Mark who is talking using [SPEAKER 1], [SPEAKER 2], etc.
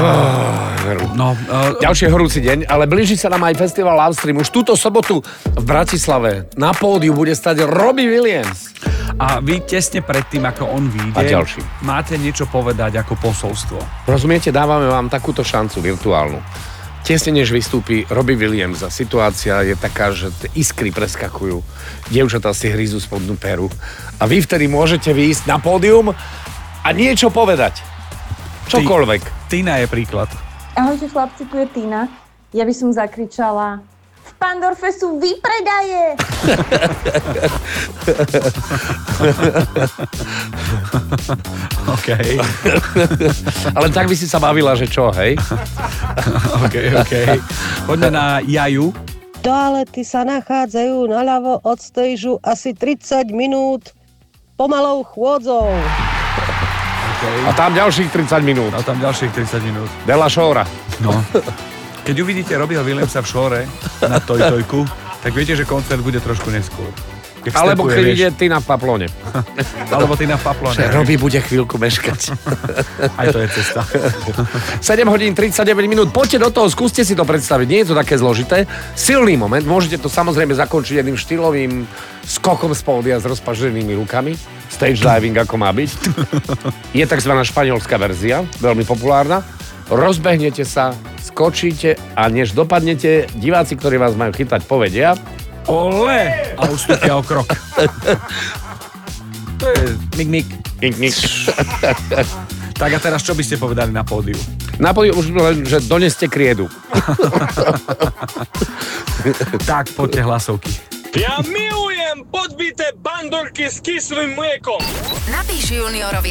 [SPEAKER 1] Ďalší horúci deň, ale blíži sa nám aj festival Livestream. Už túto sobotu v Bratislave na pódiu bude stať Robbie Williams.
[SPEAKER 2] A vy tesne pred tým, ako on vyjde, máte niečo povedať ako posolstvo.
[SPEAKER 1] Rozumiete, dávame vám takúto šancu virtuálnu. Tesne než vystúpi Robbie Williams a situácia je taká, že iskry preskakujú. Dievčatá si hryzú spodnú peru. A vy vtedy môžete výjsť na pódium a niečo povedať. Čokoľvek.
[SPEAKER 2] Tina je príklad.
[SPEAKER 3] Ahojte chlapci, tu je Tina. Ja by som zakričala: v Pandorfe sú výpredaje!
[SPEAKER 2] OK.
[SPEAKER 1] Ale tak by si sa bavila, že čo, hej?
[SPEAKER 2] OK. Poďme na Jaju.
[SPEAKER 4] Toalety sa nachádzajú naľavo od stage asi 30 minút pomalou chôdzou.
[SPEAKER 2] Okay.
[SPEAKER 1] A tam ďalších 30 minút. Della Shora.
[SPEAKER 2] No. Keď uvidíte Robbieho Williamsa v šóre na Tojtojku, tak viete, že koncert bude trošku neskôr.
[SPEAKER 1] Alebo keď ide Tina v Paplone.
[SPEAKER 2] Alebo Tina v Paplone.
[SPEAKER 1] Že Robbie bude chvíľku meškať.
[SPEAKER 2] Aj to je cesta.
[SPEAKER 1] 7 hodín 39 minút. Poďte do toho, skúste si to predstaviť. Nie je to také zložité. Silný moment. Môžete to samozrejme zakončiť jedným štýlovým skokom z pódia s rozpaženými rukami. Stage diving, ako má byť. Je takzvaná španielská verzia, veľmi populárna. Rozbehnete sa, skočíte a než dopadnete, diváci, ktorí vás majú chytať, povedia:
[SPEAKER 2] ole! A ustúpia o krok. To je mik. Tak a teraz čo by ste povedali na pódiu?
[SPEAKER 1] Na pódiu už len, že doneste kriedu.
[SPEAKER 2] Tak, poďte hlasovky.
[SPEAKER 5] Ja milujem podbité bandorky s kyslým mliekom.
[SPEAKER 6] Napíš juniorovi